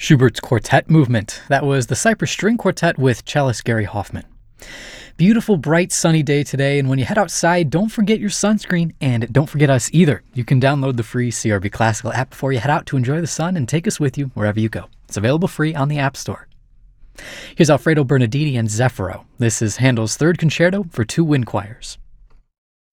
Schubert's Quartet Movement. That was the Cypress String Quartet with cellist Gary Hoffman. Beautiful, bright, sunny day today, and when you head outside, don't forget your sunscreen, and don't forget us either. You can download the free CRB Classical app before you head out to enjoy the sun and take us with you wherever you go. It's available free on the App Store. Here's Alfredo Bernardini and Zeffiro. This is Handel's Third Concerto for two wind choirs.